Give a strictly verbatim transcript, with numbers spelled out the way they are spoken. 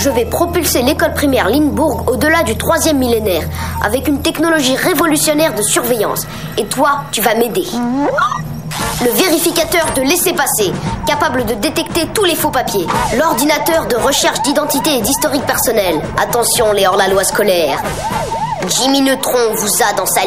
je vais propulser l'école primaire Lindbourg au-delà du troisième millénaire avec une technologie révolutionnaire de surveillance. Et toi, tu vas m'aider. Le vérificateur de laissez-passer, capable de détecter tous les faux papiers. L'ordinateur de recherche d'identité et d'historique personnel. Attention, les hors-la-loi scolaires. Jimmy Neutron vous a dans sa